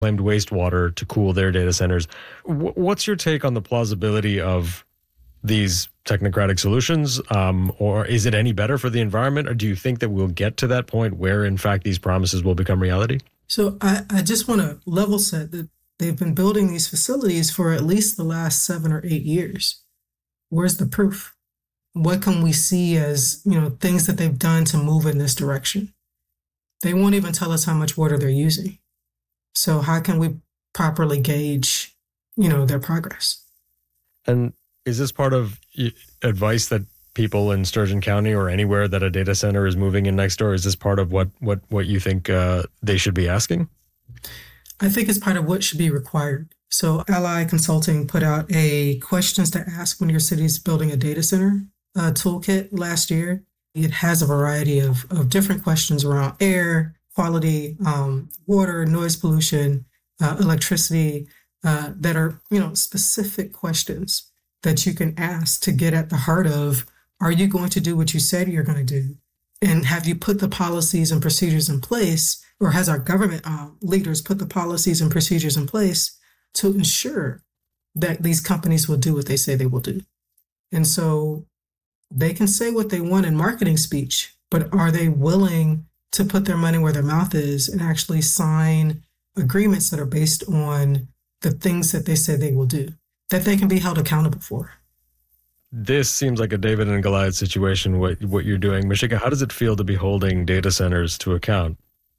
claimed wastewater to cool their data centers. What's your take on the plausibility of these technocratic solutions? Or is it any better for the environment? Or do you think that we'll get to that point where, in fact, these promises will become reality? So I just want to level set that they've been building these facilities for at least the last 7 or 8 years. Where's the proof? What can we see as, things that they've done to move in this direction? They won't even tell us how much water they're using. So how can we properly gauge, their progress? And is this part of advice that people in Sturgeon County or anywhere that a data center is moving in next door? Is this part of what you think they should be asking? I think it's part of what should be required. So Ally Consulting put out a questions to ask when your city's building a data center toolkit last year. It has a variety of different questions around air quality, water, noise pollution, electricity, that are, specific questions that you can ask to get at the heart of, are you going to do what you said you're going to do? And have you put the policies and procedures in place, or has our government leaders put the policies and procedures in place to ensure that these companies will do what they say they will do? And so they can say what they want in marketing speech, but are they willing to put their money where their mouth is and actually sign agreements that are based on the things that they say they will do, that they can be held accountable for? This seems like a David and Goliath situation, what you're doing. Mashika, how does it feel to be holding data centers to account?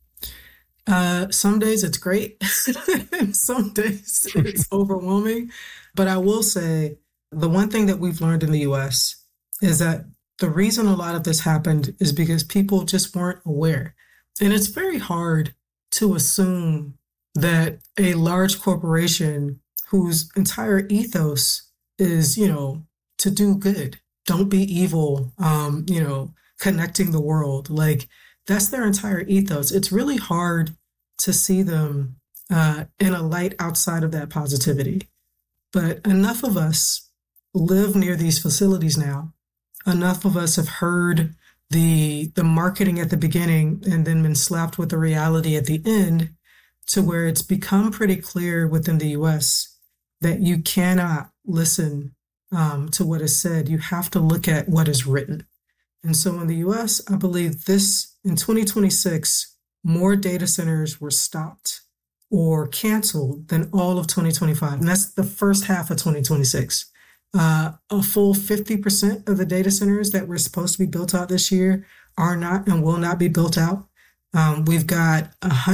Some days it's great. Some days it's overwhelming. But I will say the one thing that we've learned in the U.S. is that the reason a lot of this happened is because people just weren't aware. And it's very hard to assume that a large corporation whose entire ethos is, to do good, don't be evil, connecting the world. Like, that's their entire ethos. It's really hard to see them in a light outside of that positivity. But enough of us live near these facilities now. Enough of us have heard the marketing at the beginning and then been slapped with the reality at the end, to where it's become pretty clear within the U.S. that you cannot listen to what is said. You have to look at what is written. And so in the U.S., I believe in 2026, more data centers were stopped or canceled than all of 2025. And that's the first half of 2026. A full 50% of the data centers that were supposed to be built out this year are not and will not be built out. We've got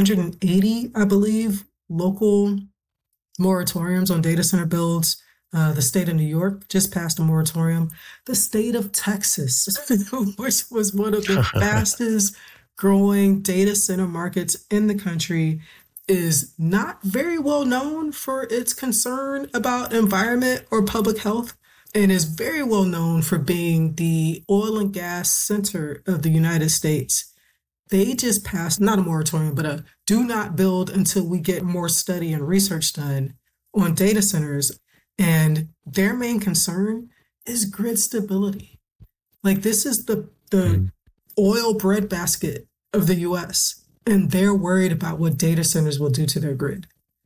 180, I believe, local moratoriums on data center builds. The state of New York just passed a moratorium. The state of Texas, which was one of the fastest growing data center markets in the country, is not very well known for its concern about environment or public health, and is very well known for being the oil and gas center of the United States. They just passed, not a moratorium, but a do not build until we get more study and research done on data centers. And their main concern is grid stability. Like, this is the oil breadbasket of the US, and they're worried about what data centers will do to their grid.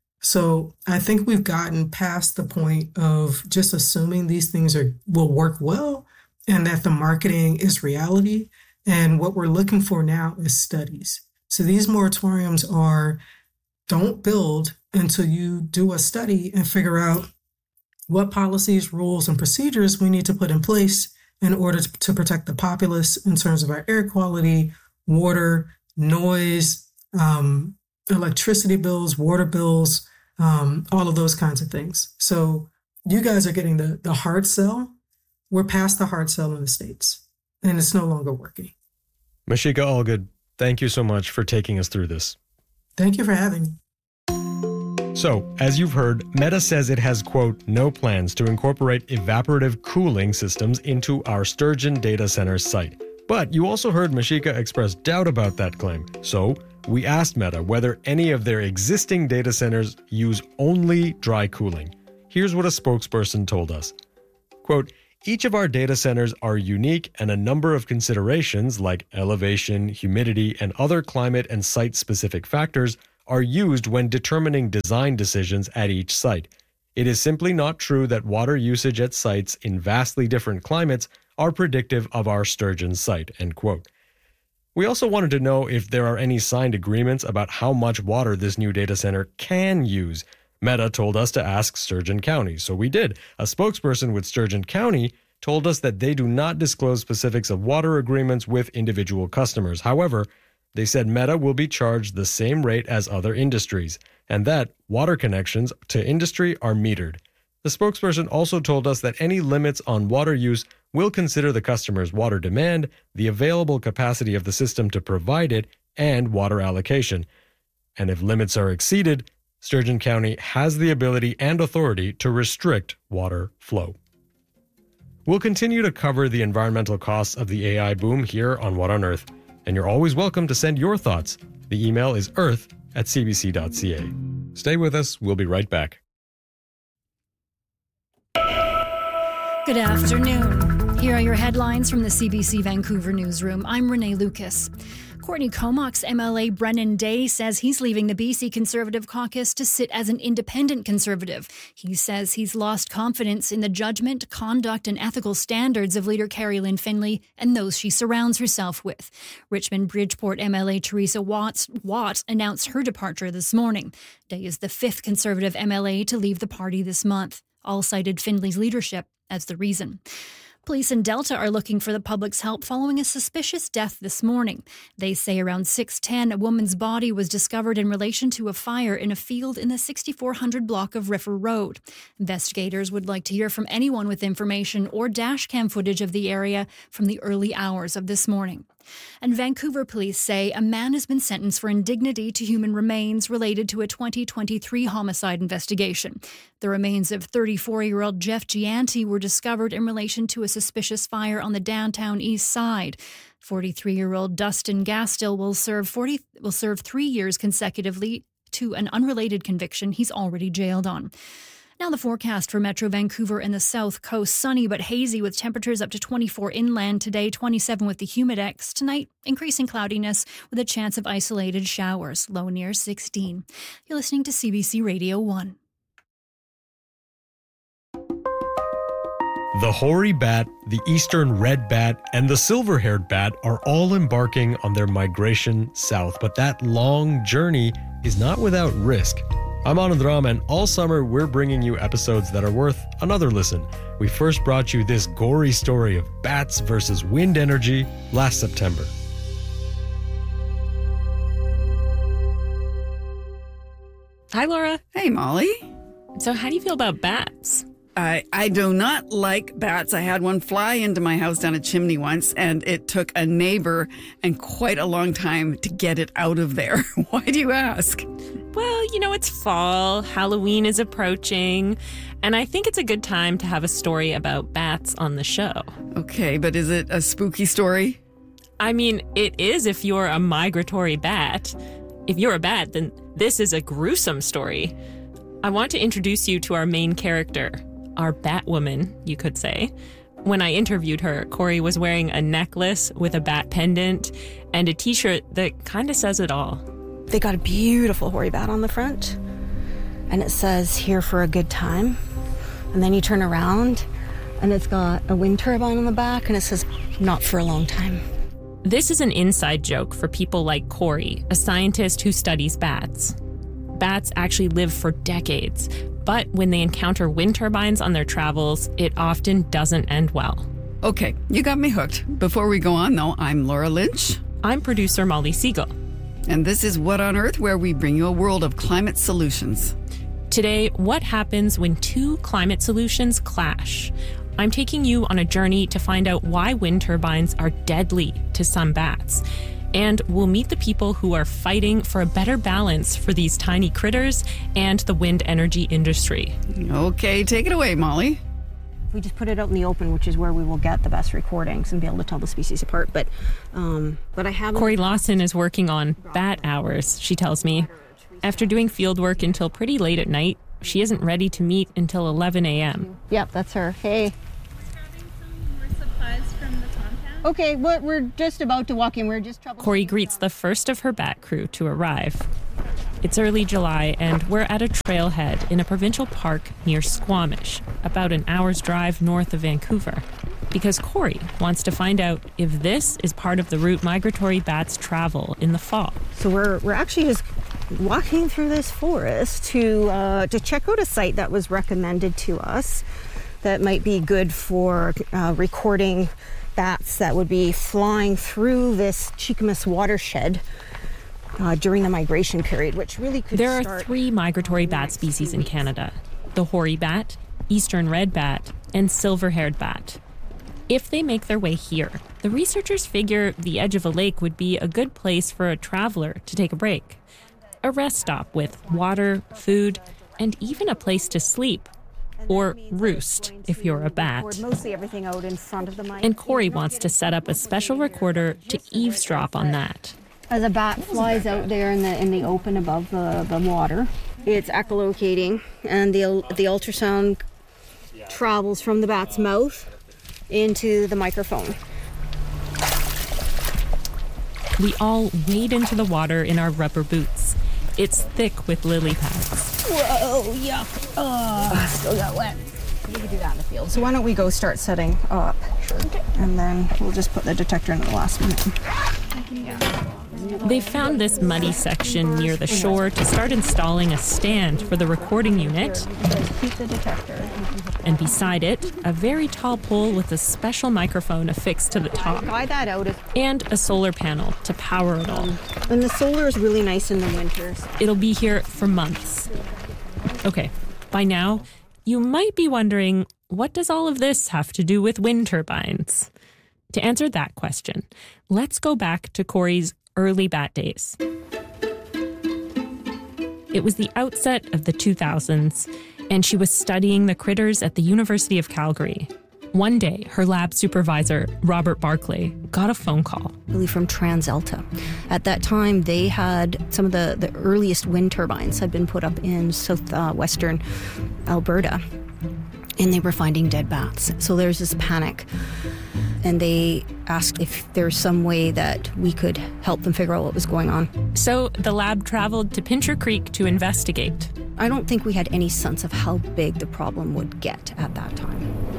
So I think we've gotten past the point of just assuming these things will work well and that the marketing is reality. And what we're looking for now is studies. So these moratoriums are, don't build until you do a study and figure out what policies, rules, and procedures we need to put in place in order to protect the populace in terms of our air quality, water, noise, electricity bills, water bills, all of those kinds of things. So you guys are getting the hard sell. We're past the hard sell in the States, and it's no longer working. Mashika Allgood, thank you so much for taking us through this. Thank you for having me. So, as you've heard, Meta says it has, quote, no plans to incorporate evaporative cooling systems into our Sturgeon data center site. But you also heard Mashika express doubt about that claim. So, we asked Meta whether any of their existing data centers use only dry cooling. Here's what a spokesperson told us. Quote, each of our data centers are unique, and a number of considerations like elevation, humidity, and other climate and site-specific factors are used when determining design decisions at each site. It is simply not true that water usage at sites in vastly different climates are predictive of our sturgeon site, end quote. We also wanted to know if there are any signed agreements about how much water this new data center can use. Meta told us to ask Sturgeon County, so we did. A spokesperson with Sturgeon County told us that they do not disclose specifics of water agreements with individual customers. However, they said Meta will be charged the same rate as other industries, and that water connections to industry are metered. The spokesperson also told us that any limits on water use will consider the customer's water demand, the available capacity of the system to provide it, and water allocation. And if limits are exceeded, Sturgeon County has the ability and authority to restrict water flow. We'll continue to cover the environmental costs of the AI boom here on What on Earth, and you're always welcome to send your thoughts. The email is earth@cbc.ca. Stay with us. We'll be right back. Good afternoon. Here are your headlines from the CBC Vancouver newsroom. I'm Renee Lucas. Courtney Comox MLA Brennan Day says he's leaving the BC Conservative Caucus to sit as an independent Conservative. He says he's lost confidence in the judgment, conduct and ethical standards of leader Carrie Lynn Finley and those she surrounds herself with. Richmond Bridgeport MLA Teresa Watt announced her departure this morning. Day is the fifth Conservative MLA to leave the party this month. All cited Finley's leadership as the reason. Police in Delta are looking for the public's help following a suspicious death this morning. They say around 6:10, a woman's body was discovered in relation to a fire in a field in the 6400 block of Riffer Road. Investigators would like to hear from anyone with information or dashcam footage of the area from the early hours of this morning. And Vancouver police say a man has been sentenced for indignity to human remains related to a 2023 homicide investigation. The remains of 34-year-old Jeff Gianti were discovered in relation to a suspicious fire on the downtown east side. 43-year-old Dustin Gastill will serve 3 years consecutively to an unrelated conviction he's already jailed on. Now the forecast for Metro Vancouver and the South Coast, sunny but hazy with temperatures up to 24 inland today, 27 with the humidex. Tonight, increasing cloudiness with a chance of isolated showers, low near 16. You're listening to CBC Radio 1. The hoary bat, the eastern red bat, and the silver-haired bat are all embarking on their migration south, but that long journey is not without risk. I'm Anand Ram, and all summer we're bringing you episodes that are worth another listen. We first brought you this gory story of bats versus wind energy last September. Hi, Laura. Hey, Molly. So how do you feel about bats? I do not like bats. I had one fly into my house down a chimney once, and it took a neighbor and quite a long time to get it out of there. Why do you ask? Well, it's fall, Halloween is approaching, and I think it's a good time to have a story about bats on the show. Okay, but is it a spooky story? I mean, it is if you're a migratory bat. If you're a bat, then this is a gruesome story. I want to introduce you to our main character, our Batwoman, you could say. When I interviewed her, Corey was wearing a necklace with a bat pendant and a t-shirt that kind of says it all. They got a beautiful hoary bat on the front, and it says, "Here for a good time." And then you turn around, and it's got a wind turbine on the back, and it says, "Not for a long time." This is an inside joke for people like Corey, a scientist who studies bats. Bats actually live for decades, but when they encounter wind turbines on their travels, it often doesn't end well. Okay, you got me hooked. Before we go on, though, I'm Laura Lynch. I'm producer Molly Siegel. And this is What on Earth, where we bring you a world of climate solutions. Today, what happens when two climate solutions clash? I'm taking you on a journey to find out why wind turbines are deadly to some bats. And we'll meet the people who are fighting for a better balance for these tiny critters and the wind energy industry. Okay, take it away, Molly. We just put it out in the open, which is where we will get the best recordings and be able to tell the species apart. But I haven't. Corey Lawson is working on bat hours, she tells me. After doing field work until pretty late at night, she isn't ready to meet until 11 a.m. Yep, that's her. Hey. Just grabbing some more supplies from the compound. Okay, we're just about to walk in. We're just trouble. Corey greets the first of her bat crew to arrive. It's early July, and we're at a trailhead in a provincial park near Squamish, about an hour's drive north of Vancouver, because Corey wants to find out if this is part of the route migratory bats travel in the fall. So we're actually just walking through this forest to check out a site that was recommended to us that might be good for recording bats that would be flying through this Cheakamus watershed during the migration period, which really could There are 3 migratory bat species in Canada: the hoary bat, eastern red bat, and silver-haired bat. If they make their way here, the researchers figure the edge of a lake would be a good place for a traveler to take a break. A rest stop with water, food, and even a place to sleep. Or roost, if you're a bat. Mostly everything out in front of the mic. And Corey wants to set up a special recorder to eavesdrop on that. As a bat flies out there in the open above the water, it's echolocating, and the ultrasound travels from the bat's mouth into the microphone. We all wade into the water in our rubber boots. It's thick with lily pads. Whoa, yuck. Still got wet. You can do that in the field. So why don't we go start setting up? Sure. And then we'll just put the detector in at the last minute. They found this muddy section near the shore to start installing a stand for the recording unit. Keep the detector. And beside it, a very tall pole with a special microphone affixed to the top. Guide that out. And a solar panel to power it all. And the solar is really nice in the winters. It'll be here for months. Okay, by now, you might be wondering, what does all of this have to do with wind turbines? To answer that question, let's go back to Corey's early bat days. It was the outset of the 2000s, and she was studying the critters at the University of Calgary. One day, her lab supervisor, Robert Barclay, got a phone call. Really from TransAlta. At that time, they had some of the earliest wind turbines had been put up in southwestern Alberta, and they were finding dead bats. So there's this panic. And they asked if there's some way that we could help them figure out what was going on. So the lab traveled to Pincher Creek to investigate. I don't think we had any sense of how big the problem would get at that time.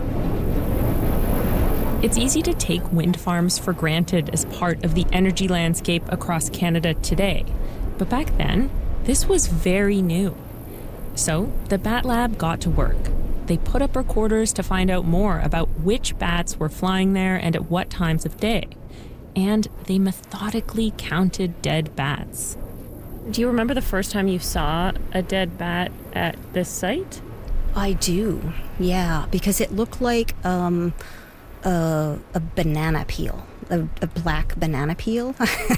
It's easy to take wind farms for granted as part of the energy landscape across Canada today. But back then, this was very new. So the Bat Lab got to work. They put up recorders to find out more about which bats were flying there and at what times of day. And they methodically counted dead bats. Do you remember the first time you saw a dead bat at this site? I do, yeah, because it looked like a banana peel, a black banana peel.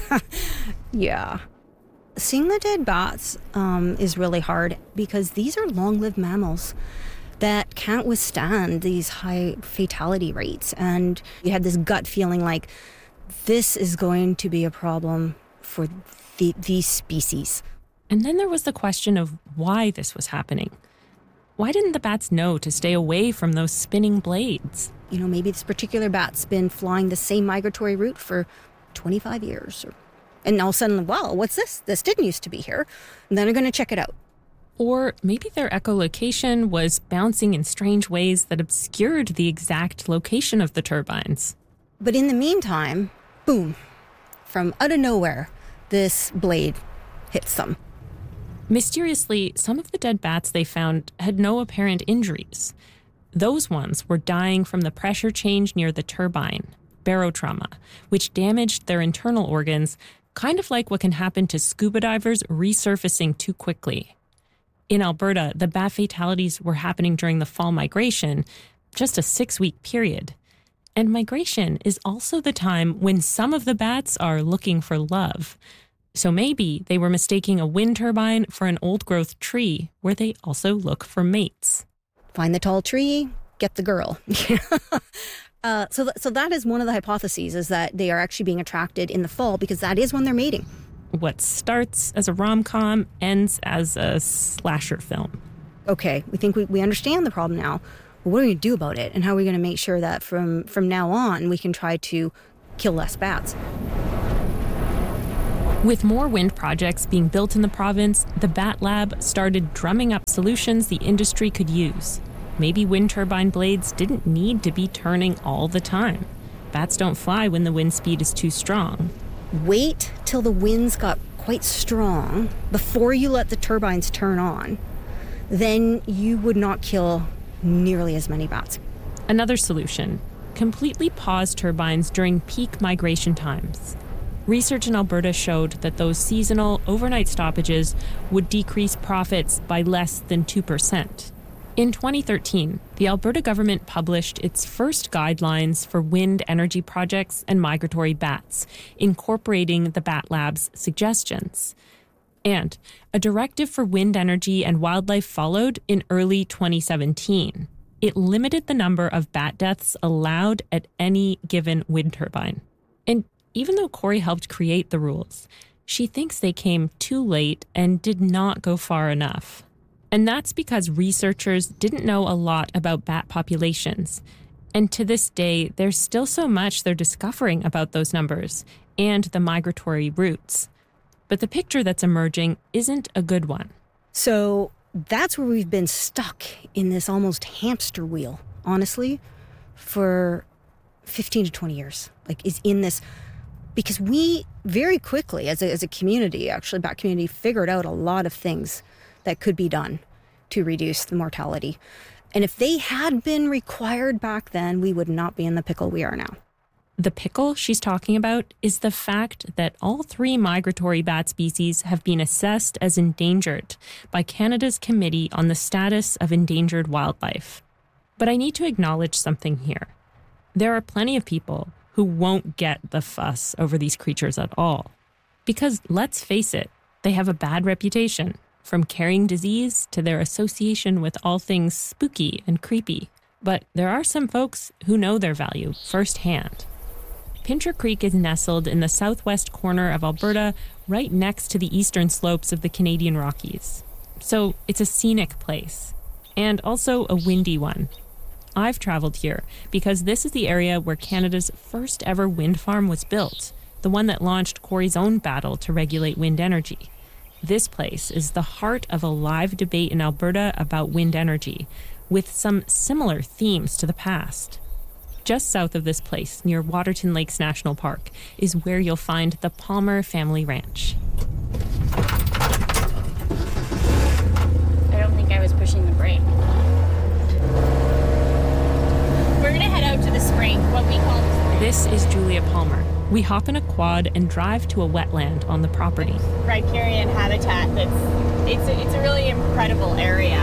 Yeah. Seeing the dead bats is really hard because these are long-lived mammals that can't withstand these high fatality rates. And you had this gut feeling like this is going to be a problem for these species. And then there was the question of why this was happening. Why didn't the bats know to stay away from those spinning blades? You know, maybe this particular bat's been flying the same migratory route for 25 years. And all of a sudden, wow, what's this? This didn't used to be here. And then they're going to check it out. Or maybe their echolocation was bouncing in strange ways that obscured the exact location of the turbines. But in the meantime, boom, from out of nowhere, this blade hits them. Mysteriously, some of the dead bats they found had no apparent injuries. Those ones were dying from the pressure change near the turbine, barotrauma, which damaged their internal organs, kind of like what can happen to scuba divers resurfacing too quickly. In Alberta, the bat fatalities were happening during the fall migration, just a 6-week period. And migration is also the time when some of the bats are looking for love. So maybe they were mistaking a wind turbine for an old-growth tree where they also look for mates. Find the tall tree, get the girl. So that is one of the hypotheses, is that they are actually being attracted in the fall because that is when they're mating. What starts as a rom-com ends as a slasher film. Okay, we think we understand the problem now. Well, what are we going to do about it? And how are we going to make sure that from now on we can try to kill less bats? With more wind projects being built in the province, the Bat Lab started drumming up solutions the industry could use. Maybe wind turbine blades didn't need to be turning all the time. Bats don't fly when the wind speed is too strong. Wait till the winds got quite strong before you let the turbines turn on. Then you would not kill nearly as many bats. Another solution: completely pause turbines during peak migration times. Research in Alberta showed that those seasonal overnight stoppages would decrease profits by less than 2%. In 2013, the Alberta government published its first guidelines for wind energy projects and migratory bats, incorporating the Bat Lab's suggestions. And a directive for wind energy and wildlife followed in early 2017. It limited the number of bat deaths allowed at any given wind turbine. And even though Corey helped create the rules, she thinks they came too late and did not go far enough. And that's because researchers didn't know a lot about bat populations. And to this day, there's still so much they're discovering about those numbers and the migratory routes. But the picture that's emerging isn't a good one. So that's where we've been stuck in this almost hamster wheel, honestly, for 15 to 20 years. Is in this, because we very quickly, as a community, actually, bat community, figured out a lot of things that could be done to reduce the mortality. And if they had been required back then, we would not be in the pickle we are now. The pickle she's talking about is the fact that all 3 migratory bat species have been assessed as endangered by Canada's Committee on the Status of Endangered Wildlife. But I need to acknowledge something here. There are plenty of people who won't get the fuss over these creatures at all. Because let's face it, they have a bad reputation, from carrying disease to their association with all things spooky and creepy. But there are some folks who know their value firsthand. Pincher Creek is nestled in the southwest corner of Alberta, right next to the eastern slopes of the Canadian Rockies. So it's a scenic place, and also a windy one. I've traveled here because this is the area where Canada's first ever wind farm was built, the one that launched Corey's own battle to regulate wind energy. This place is the heart of a live debate in Alberta about wind energy, with some similar themes to the past. Just south of this place, near Waterton Lakes National Park, is where you'll find the Palmer family ranch. I don't think I was pushing the brake. We're gonna head out to the spring, what we call the spring. This is Julia Palmer. We hop in a quad and drive to a wetland on the property. Riparian habitat. It's a really incredible area.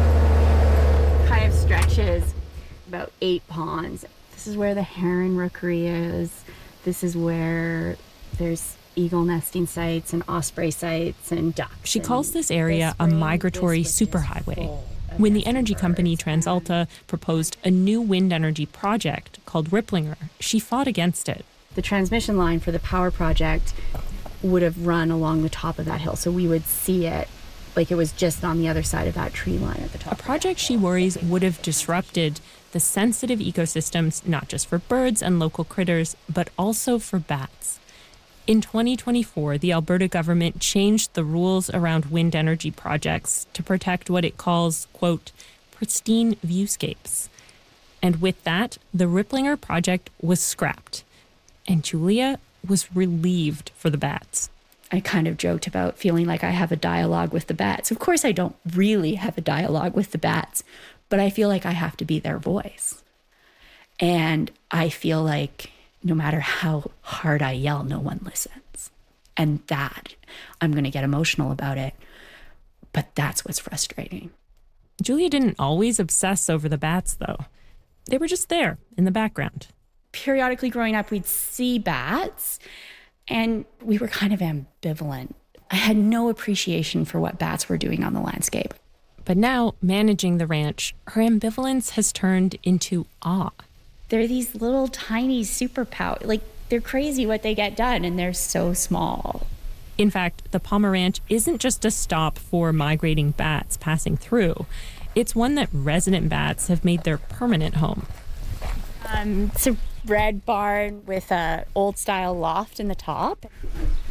Kind of stretches about 8 ponds. This is where the heron rookery is. This is where there's eagle nesting sites and osprey sites and ducks. She calls this area a migratory superhighway. When the energy company TransAlta proposed a new wind energy project called Ripplinger, she fought against it. The transmission line for the power project would have run along the top of that hill, so we would see it like it was just on the other side of that tree line at the top. A project she worries would have disrupted the sensitive ecosystems, not just for birds and local critters, but also for bats. In 2024, the Alberta government changed the rules around wind energy projects to protect what it calls, quote, pristine viewscapes. And with that, the Ripplinger project was scrapped. And Julia was relieved for the bats. I kind of joked about feeling like I have a dialogue with the bats. Of course, I don't really have a dialogue with the bats, but I feel like I have to be their voice. And I feel like no matter how hard I yell, no one listens. And that, I'm going to get emotional about it, but that's what's frustrating. Julia didn't always obsess over the bats, though. They were just there in the background. Periodically growing up, we'd see bats, and we were kind of ambivalent. I had no appreciation for what bats were doing on the landscape. But now, managing the ranch, her ambivalence has turned into awe. They're these little tiny superpower. Like, they're crazy what they get done, and they're so small. In fact, the Palmer Ranch isn't just a stop for migrating bats passing through. It's one that resident bats have made their permanent home. It's a red barn with a old-style loft in the top.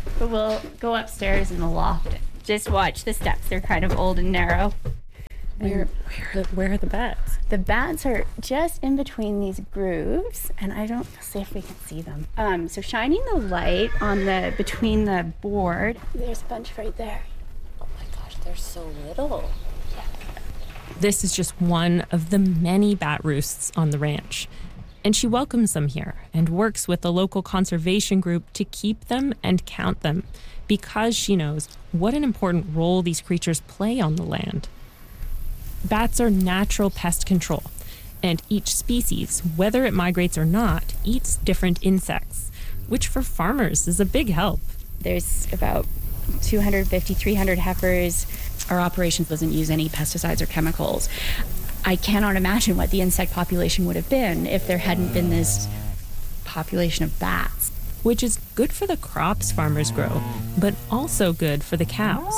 But we'll go upstairs in the loft. Just watch the steps. They're kind of old and narrow. Where are the bats? The bats are just in between these grooves, and let's see if we can see them. So shining the light on between the board. There's a bunch right there. Oh my gosh, they're so little. This is just one of the many bat roosts on the ranch. And she welcomes them here and works with the local conservation group to keep them and count them, because she knows what an important role these creatures play on the land. Bats are natural pest control, and each species, whether it migrates or not, eats different insects, which for farmers is a big help. There's about 250, 300 heifers. Our operation doesn't use any pesticides or chemicals. I cannot imagine what the insect population would have been if there hadn't been this population of bats. Which is good for the crops farmers grow, but also good for the cows.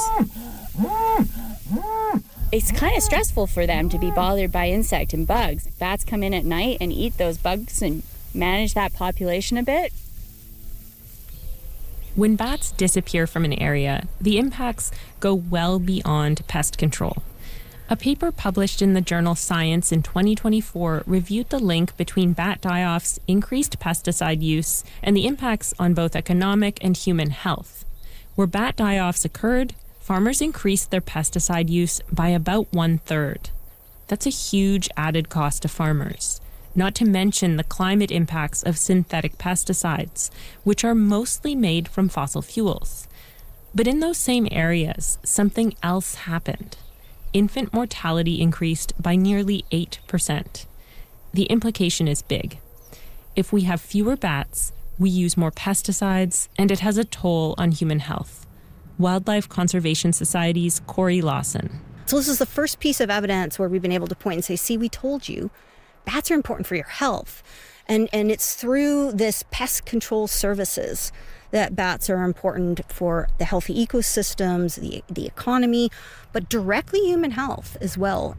It's kind of stressful for them to be bothered by insect and bugs. Bats come in at night and eat those bugs and manage that population a bit. When bats disappear from an area, the impacts go well beyond pest control. A paper published in the journal Science in 2024 reviewed the link between bat die-offs, increased pesticide use, and the impacts on both economic and human health. Where bat die-offs occurred, farmers increased their pesticide use by about 1/3. That's a huge added cost to farmers, not to mention the climate impacts of synthetic pesticides, which are mostly made from fossil fuels. But in those same areas, something else happened. Infant mortality increased by nearly 8%. The implication is big. If we have fewer bats, we use more pesticides, and it has a toll on human health. Wildlife Conservation Society's Corey Lawson. So this is the first piece of evidence where we've been able to point and say, see, we told you, bats are important for your health. And it's through this pest control services that bats are important for the healthy ecosystems, the economy, but directly human health as well.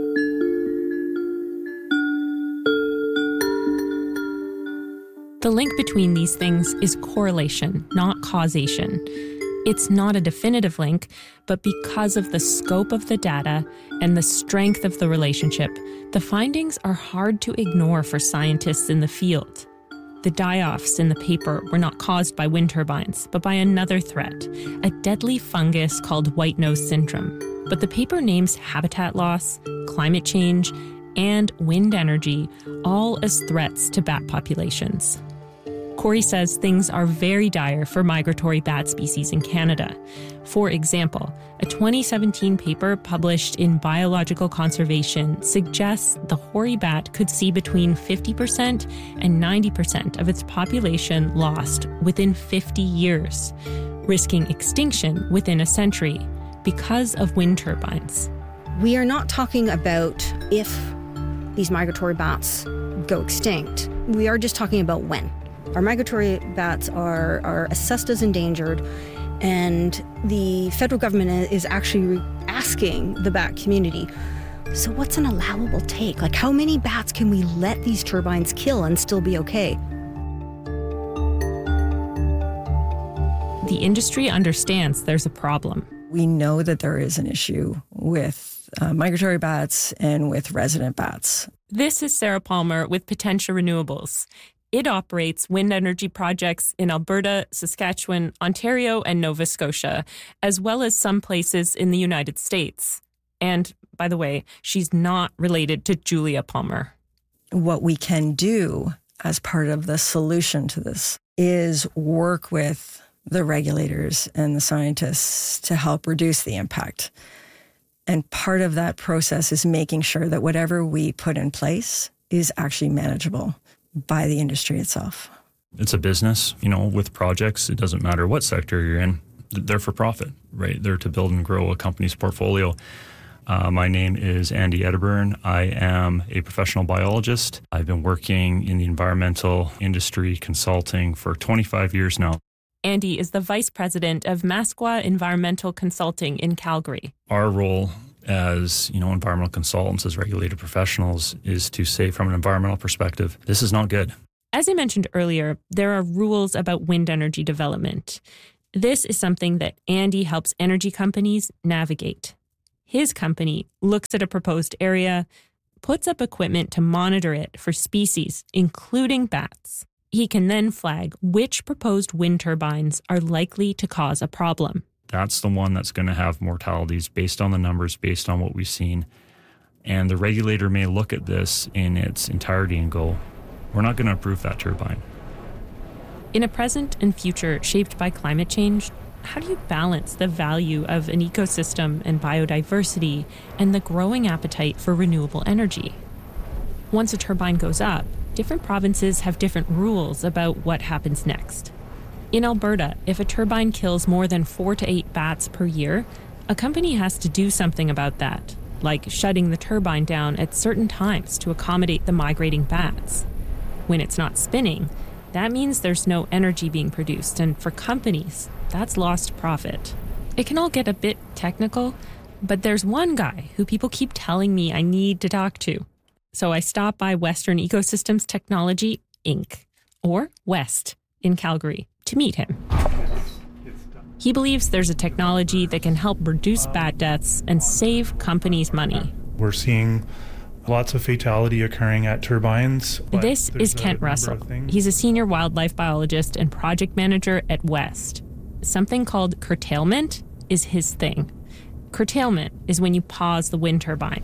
The link between these things is correlation, not causation. It's not a definitive link, but because of the scope of the data and the strength of the relationship, the findings are hard to ignore for scientists in the field. The die-offs in the paper were not caused by wind turbines, but by another threat, a deadly fungus called white nose syndrome. But the paper names habitat loss, climate change, and wind energy all as threats to bat populations. Corey says things are very dire for migratory bat species in Canada. For example, a 2017 paper published in Biological Conservation suggests the hoary bat could see between 50% and 90% of its population lost within 50 years, risking extinction within a century because of wind turbines. We are not talking about if these migratory bats go extinct. We are just talking about when. Our migratory bats are assessed as endangered, and the federal government is actually asking the bat community, so what's an allowable take? Like, how many bats can we let these turbines kill and still be okay? The industry understands there's a problem. We know that there is an issue with migratory bats and with resident bats. This is Sarah Palmer with Potentia Renewables. It operates wind energy projects in Alberta, Saskatchewan, Ontario, and Nova Scotia, as well as some places in the United States. And, by the way, she's not related to Julia Palmer. What we can do as part of the solution to this is work with the regulators and the scientists to help reduce the impact. And part of that process is making sure that whatever we put in place is actually manageable by the industry itself. It's a business, with projects. It doesn't matter what sector you're in. They're for profit, right? They're to build and grow a company's portfolio. My name is Andy Edderburn. I am a professional biologist. I've been working in the environmental industry consulting for 25 years now. Andy is the vice president of Masqua Environmental Consulting in Calgary. Our role as, environmental consultants, as regulated professionals, is to say from an environmental perspective, this is not good. As I mentioned earlier, there are rules about wind energy development. This is something that Andy helps energy companies navigate. His company looks at a proposed area, puts up equipment to monitor it for species, including bats. He can then flag which proposed wind turbines are likely to cause a problem. That's the one that's going to have mortalities based on the numbers, based on what we've seen. And the regulator may look at this in its entirety and go, we're not going to approve that turbine. In a present and future shaped by climate change, how do you balance the value of an ecosystem and biodiversity and the growing appetite for renewable energy? Once a turbine goes up, different provinces have different rules about what happens next. In Alberta, if a turbine kills more than 4 to 8 bats per year, a company has to do something about that, like shutting the turbine down at certain times to accommodate the migrating bats. When it's not spinning, that means there's no energy being produced, and for companies, that's lost profit. It can all get a bit technical, but there's one guy who people keep telling me I need to talk to. So I stop by Western Ecosystems Technology, Inc., or WEST, in Calgary, to meet him. He believes there's a technology that can help reduce bat deaths and save companies money. We're seeing lots of fatality occurring at turbines. This is Kent Russell. He's a senior wildlife biologist and project manager at WEST. Something called curtailment is his thing. Curtailment is when you pause the wind turbine.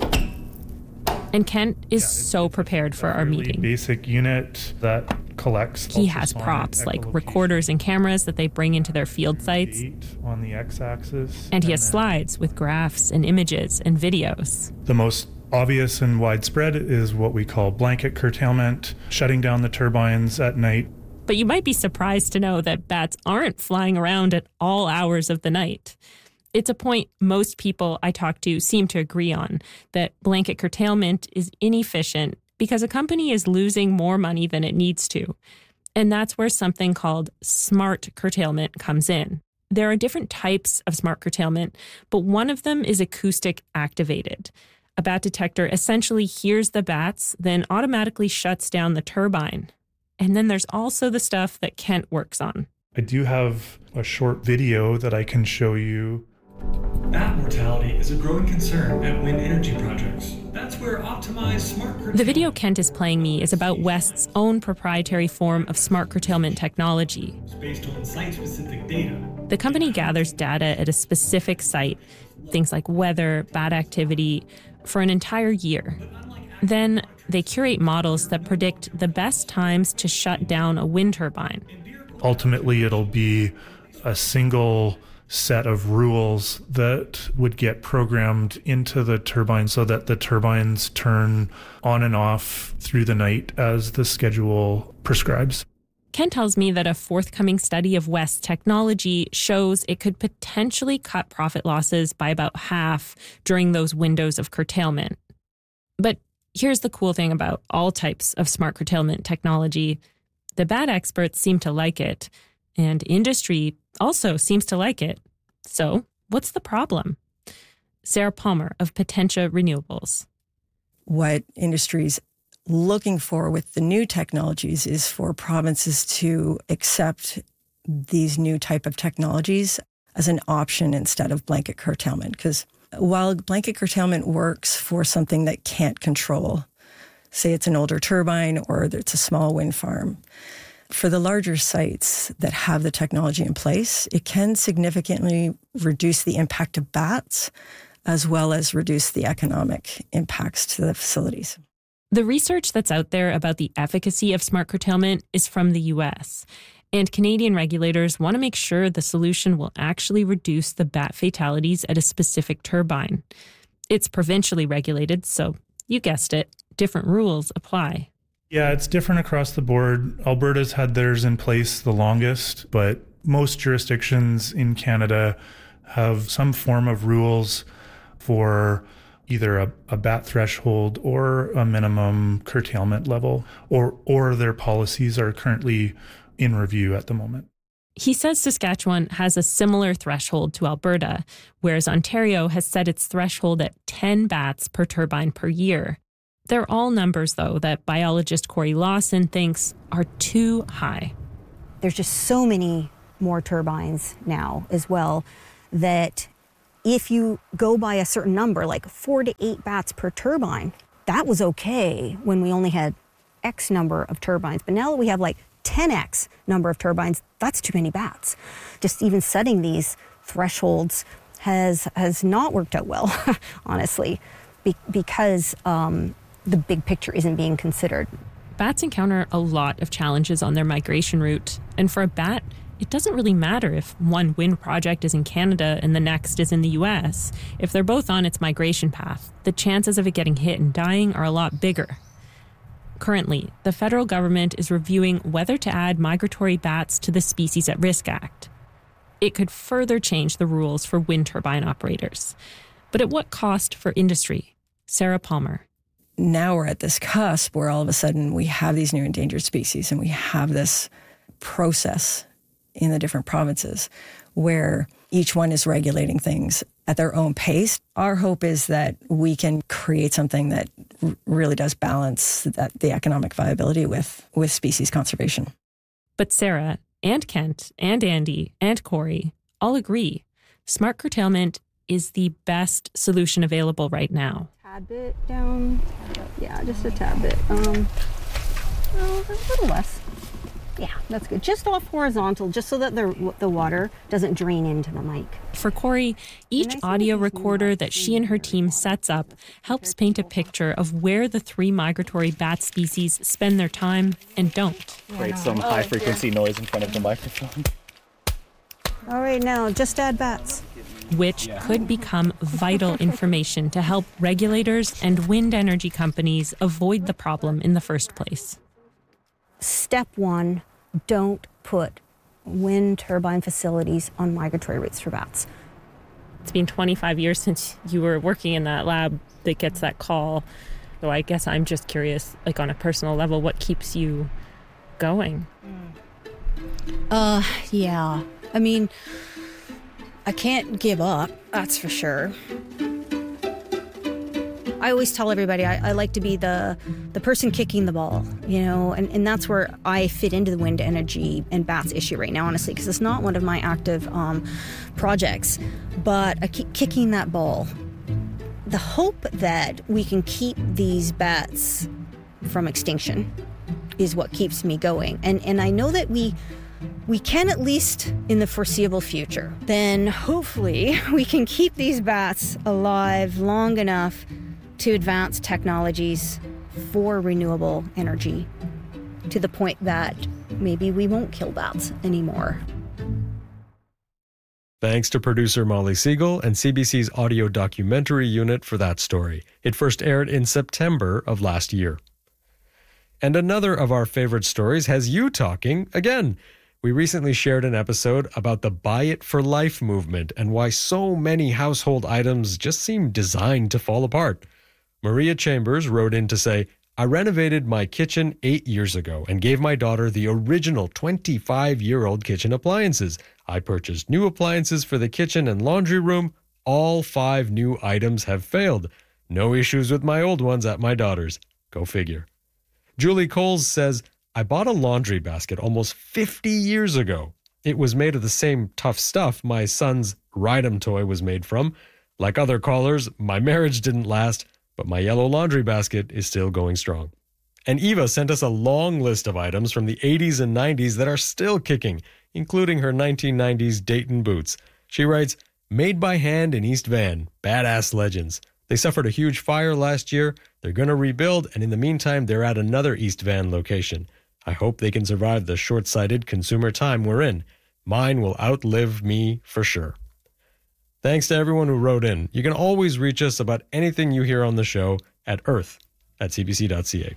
And Kent is so prepared for our really meeting. Basic unit that collects. He has props like recorders and cameras that they bring into their field sites. On the x-axis. And he has slides with graphs and images and videos. The most obvious and widespread is what we call blanket curtailment, shutting down the turbines at night. But you might be surprised to know that bats aren't flying around at all hours of the night. It's a point most people I talk to seem to agree on, that blanket curtailment is inefficient because a company is losing more money than it needs to. And that's where something called smart curtailment comes in. There are different types of smart curtailment, but one of them is acoustic activated. A bat detector essentially hears the bats, then automatically shuts down the turbine. And then there's also the stuff that Kent works on. I do have a short video that I can show you. Bat mortality is a growing concern at wind energy projects. That's where optimized smart curtailment... The video Kent is playing me is about West's own proprietary form of smart curtailment technology. It's based on site-specific data. The company gathers data at a specific site, things like weather, bat activity, for an entire year. Then they curate models that predict the best times to shut down a wind turbine. Ultimately, it'll be a single set of rules that would get programmed into the turbine so that the turbines turn on and off through the night as the schedule prescribes. Ken tells me that a forthcoming study of West technology shows it could potentially cut profit losses by about half during those windows of curtailment. But here's the cool thing about all types of smart curtailment technology. The bat experts seem to like it, and industry also seems to like it. So what's the problem? Sarah Palmer of Potentia Renewables. What industry's looking for with the new technologies is for provinces to accept these new type of technologies as an option instead of blanket curtailment. Because while blanket curtailment works for something that can't control, say it's an older turbine or it's a small wind farm, for the larger sites that have the technology in place, it can significantly reduce the impact of bats as well as reduce the economic impacts to the facilities. The research that's out there about the efficacy of smart curtailment is from the US, and Canadian regulators want to make sure the solution will actually reduce the bat fatalities at a specific turbine. It's provincially regulated, so you guessed it, different rules apply. Yeah, it's different across the board. Alberta's had theirs in place the longest, but most jurisdictions in Canada have some form of rules for either a bat threshold or a minimum curtailment level, or their policies are currently in review at the moment. He says Saskatchewan has a similar threshold to Alberta, whereas Ontario has set its threshold at 10 bats per turbine per year. They're all numbers, though, that biologist Corey Lawson thinks are too high. There's just so many more turbines now as well, that if you go by a certain number, like 4 to 8 bats per turbine, that was okay when we only had X number of turbines. But now that we have like 10X number of turbines, that's too many bats. Just even setting these thresholds has not worked out well, honestly, because the big picture isn't being considered. Bats encounter a lot of challenges on their migration route. And for a bat, it doesn't really matter if one wind project is in Canada and the next is in the US. If they're both on its migration path, the chances of it getting hit and dying are a lot bigger. Currently, the federal government is reviewing whether to add migratory bats to the Species at Risk Act. It could further change the rules for wind turbine operators. But at what cost for industry? Sarah Palmer. Now we're at this cusp where all of a sudden we have these new endangered species and we have this process in the different provinces where each one is regulating things at their own pace. Our hope is that we can create something that really does balance the economic viability with species conservation. But Sarah and Kent and Andy and Corey all agree smart curtailment is the best solution available right now. Tad bit down. Yeah, just a tad bit. A little less. Yeah, that's good. Just off horizontal, just so that the water doesn't drain into the mic. For Corey, each audio recorder that she and her team sets up helps paint a picture of where the 3 migratory bat species spend their time and don't. Create some high-frequency noise in front of the microphone. All right, now just add bats. Which could become vital information to help regulators and wind energy companies avoid the problem in the first place. Step 1, don't put wind turbine facilities on migratory routes for bats. It's been 25 years since you were working in that lab that gets that call. So I guess I'm just curious, like on a personal level, what keeps you going? Yeah. I mean, I can't give up, that's for sure. I always tell everybody I like to be the person kicking the ball, you know, and that's where I fit into the wind energy and bats issue right now, honestly, because it's not one of my active projects, but I keep kicking that ball. The hope that we can keep these bats from extinction is what keeps me going. And I know that we can, at least in the foreseeable future. Then hopefully we can keep these bats alive long enough to advance technologies for renewable energy to the point that maybe we won't kill bats anymore. Thanks to producer Molly Siegel and CBC's audio documentary unit for that story. It first aired in September of last year. And another of our favorite stories has you talking again. We recently shared an episode about the Buy It for Life movement and why so many household items just seem designed to fall apart. Maria Chambers wrote in to say, I renovated my kitchen 8 years ago and gave my daughter the original 25-year-old kitchen appliances. I purchased new appliances for the kitchen and laundry room. All 5 new items have failed. No issues with my old ones at my daughter's. Go figure. Julie Coles says, I bought a laundry basket almost 50 years ago. It was made of the same tough stuff my son's Ride-'em toy was made from. Like other callers, my marriage didn't last, but my yellow laundry basket is still going strong. And Eva sent us a long list of items from the 80s and 90s that are still kicking, including her 1990s Dayton boots. She writes, made by hand in East Van, badass legends. They suffered a huge fire last year. They're going to rebuild, and in the meantime, they're at another East Van location. I hope they can survive the short-sighted consumer time we're in. Mine will outlive me for sure. Thanks to everyone who wrote in. You can always reach us about anything you hear on the show at earth@cbc.ca.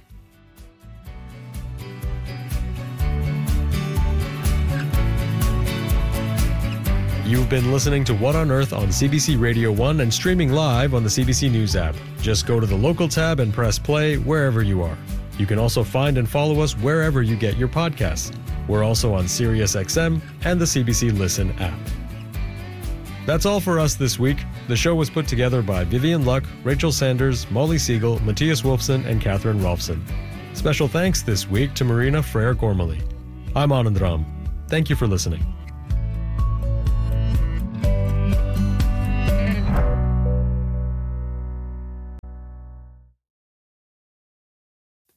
You've been listening to What on Earth on CBC Radio 1 and streaming live on the CBC News app. Just go to the local tab and press play wherever you are. You can also find and follow us wherever you get your podcasts. We're also on SiriusXM and the CBC Listen app. That's all for us this week. The show was put together by Vivian Luck, Rachel Sanders, Molly Siegel, Matthias Wolfson, and Catherine Rolfson. Special thanks this week to Marina Frere-Gormley. I'm Anand Ram. Thank you for listening.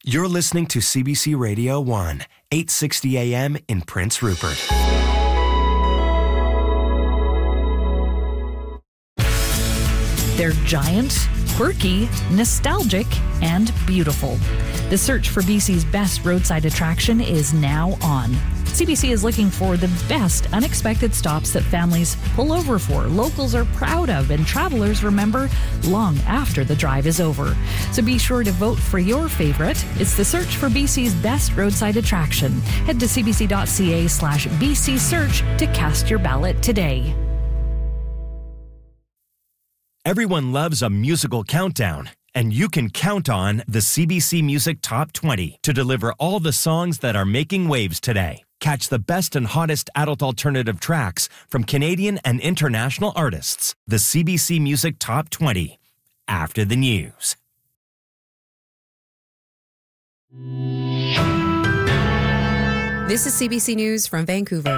You're listening to CBC Radio 1, 860 AM in Prince Rupert. They're giant, quirky, nostalgic, and beautiful. The search for BC's best roadside attraction is now on. CBC is looking for the best unexpected stops that families pull over for, locals are proud of, and travelers remember long after the drive is over. So be sure to vote for your favorite. It's the search for BC's best roadside attraction. Head to cbc.ca/BC search to cast your ballot today. Everyone loves a musical countdown, and you can count on the CBC Music Top 20 to deliver all the songs that are making waves today. Catch the best and hottest adult alternative tracks from Canadian and international artists. The CBC Music Top 20, after the news. This is CBC News from Vancouver.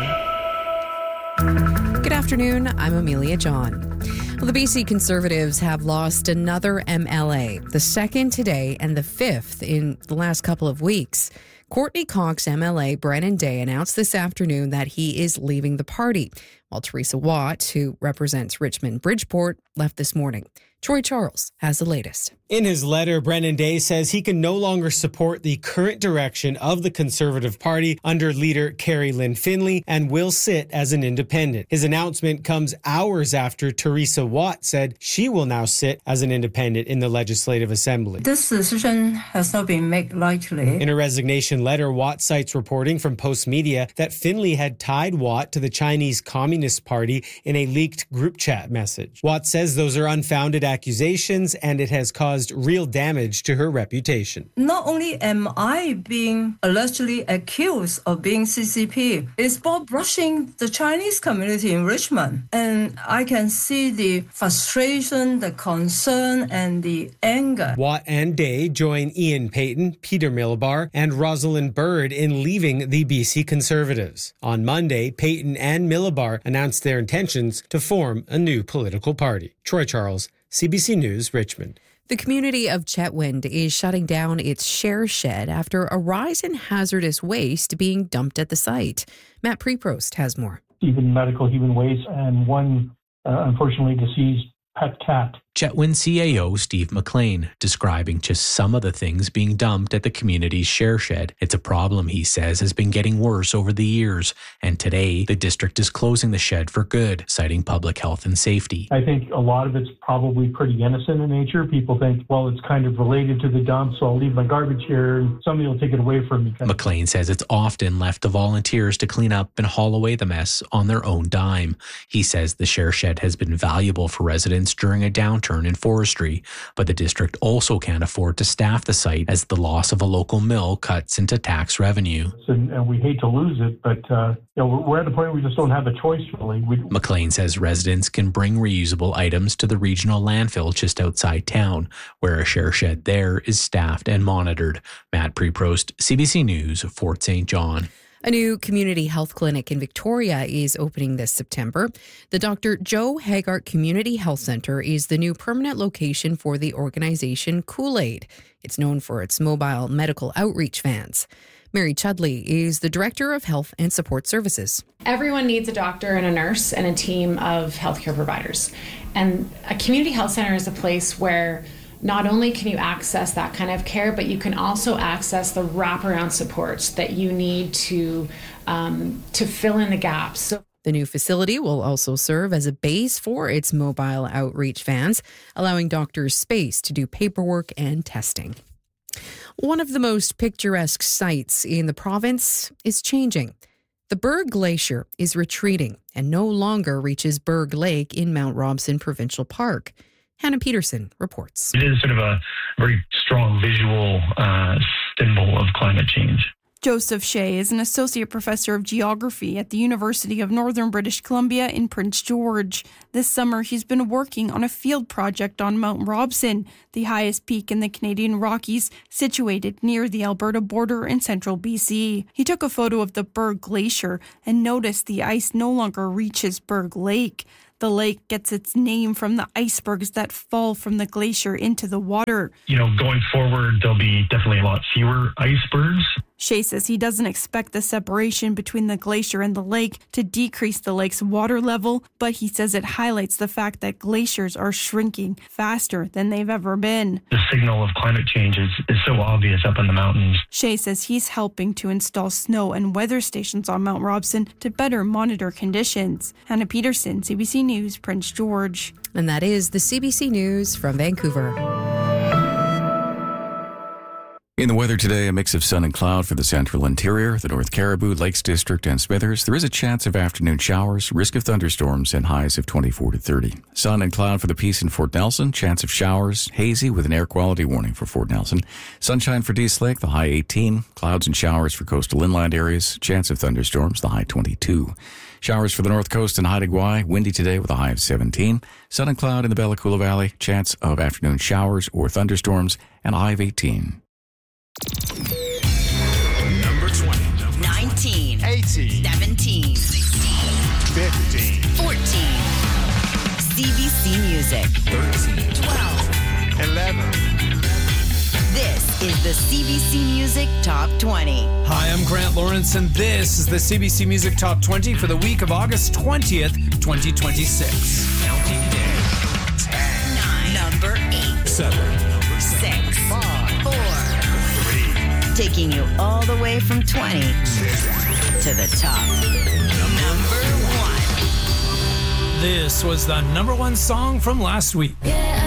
Good afternoon, I'm Amelia John. Well, the BC Conservatives have lost another MLA, the second today and the fifth in the last couple of weeks. Courtney Cox MLA Brennan Day announced this afternoon that he is leaving the party, while Teresa Watt, who represents Richmond Bridgeport, left this morning. Troy Charles has the latest. In his letter, Brennan Day says he can no longer support the current direction of the Conservative Party under leader Carrie Lynn Finley and will sit as an independent. His announcement comes hours after Teresa Watt said she will now sit as an independent in the Legislative Assembly. This decision has not been made lightly. In a resignation letter, Watt cites reporting from Post Media that Finley had tied Watt to the Chinese Communist Party in a leaked group chat message. Watt says those are unfounded accusations and it has caused real damage to her reputation. Not only am I being allegedly accused of being CCP, it's about brushing the Chinese community in Richmond. And I can see the frustration, the concern, and the anger. Watt and Day join Ian Payton, Peter Millibar, and Rosalind Bird in leaving the BC Conservatives. On Monday, Payton and Millibar announced their intentions to form a new political party. Troy Charles, CBC News, Richmond. The community of Chetwynd is shutting down its share shed after a rise in hazardous waste being dumped at the site. Matt Preprost has more. Even medical human waste and one unfortunately deceased pet cat. Chetwynd CAO Steve McLean describing just some of the things being dumped at the community's share shed. It's a problem, he says, has been getting worse over the years, and today the district is closing the shed for good, citing public health and safety. I think a lot of it's probably pretty innocent in nature. People think, well, it's kind of related to the dump, so I'll leave my garbage here and somebody will take it away from me. McLean says it's often left to volunteers to clean up and haul away the mess on their own dime. He says the share shed has been valuable for residents during a downturn in forestry, but the district also can't afford to staff the site as the loss of a local mill cuts into tax revenue. And we hate to lose it, but we're at the point where we just don't have a choice, really. McLean says residents can bring reusable items to the regional landfill just outside town, where a share shed there is staffed and monitored. Matt Preprost, CBC News, Fort St. John. A new community health clinic in Victoria is opening this September. The Dr. Joe Haggart Community Health Centre is the new permanent location for the organization Kool-Aid. It's known for its mobile medical outreach vans. Mary Chudley is the Director of Health and Support Services. Everyone needs a doctor and a nurse and a team of healthcare providers. And a community health center is a place where not only can you access that kind of care, but you can also access the wraparound supports that you need to fill in the gaps. So the new facility will also serve as a base for its mobile outreach vans, allowing doctors space to do paperwork and testing. One of the most picturesque sites in the province is changing. The Berg Glacier is retreating and no longer reaches Berg Lake in Mount Robson Provincial Park. Hannah Peterson reports. It is sort of a very strong visual symbol of climate change. Joseph Shea is an associate professor of geography at the University of Northern British Columbia in Prince George. This summer, he's been working on a field project on Mount Robson, the highest peak in the Canadian Rockies, situated near the Alberta border in central BC. He took a photo of the Berg Glacier and noticed the ice no longer reaches Berg Lake. The The lake gets its name from the icebergs that fall from the glacier into the water. Going forward, there'll be definitely a lot fewer icebergs. Shea says he doesn't expect the separation between the glacier and the lake to decrease the lake's water level, but he says it highlights the fact that glaciers are shrinking faster than they've ever been. The signal of climate change is so obvious up in the mountains. Shea says he's helping to install snow and weather stations on Mount Robson to better monitor conditions. Hannah Peterson, CBC News, Prince George. And that is the CBC News from Vancouver. In the weather today, a mix of sun and cloud for the central interior, the North Caribou, Lakes District, and Smithers. There is a chance of afternoon showers, risk of thunderstorms, and highs of 24 to 30. Sun and cloud for the Peace in Fort Nelson, chance of showers, hazy with an air quality warning for Fort Nelson. Sunshine for Dease Lake, the high 18. Clouds and showers for coastal inland areas, chance of thunderstorms, the high 22. Showers for the North Coast and Haida Gwaii, windy today with a high of 17. Sun and cloud in the Bella Coola Valley, chance of afternoon showers or thunderstorms, and a high of 18. Number 20. 19. 18. 17. 16. 15. 14. CBC Music. 13. 12. 11. This is the CBC Music Top 20. Hi, I'm Grant Lawrence, and this is the CBC Music Top 20 for the week of August 20th, 2026. Counting down. 10. 9. Number 8. 7. Number 6. 5. 4. Taking you all the way from 20 to the top. Number 1. This was the number one song from last week.